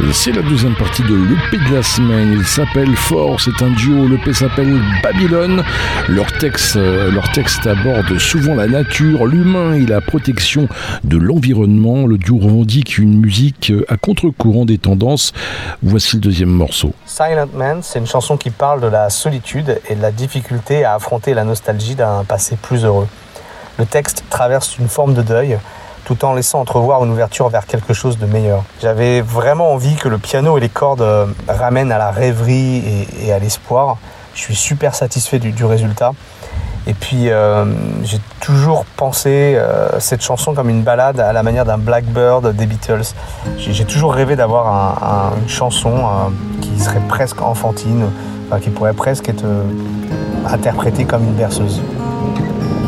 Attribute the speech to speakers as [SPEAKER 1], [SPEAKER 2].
[SPEAKER 1] C'est la deuxième partie de l'EP de la semaine. Il s'appelle Fort, c'est un duo. L'EP s'appelle Babylone. Leur texte aborde souvent la nature, l'humain et la protection de l'environnement. Le duo revendique une musique à contre-courant des tendances. Voici le deuxième morceau.
[SPEAKER 2] Silent Man, c'est une chanson qui parle de la solitude et de la difficulté à affronter la nostalgie d'un passé plus heureux. Le texte traverse une forme de deuil, tout en laissant entrevoir une ouverture vers quelque chose de meilleur. J'avais vraiment envie que le piano et les cordes ramènent à la rêverie et à l'espoir. Je suis super satisfait du résultat. Et puis, j'ai toujours pensé cette chanson comme une ballade à la manière d'un Blackbird des Beatles. J'ai toujours rêvé d'avoir une chanson qui serait presque enfantine, qui pourrait presque être interprétée comme une berceuse.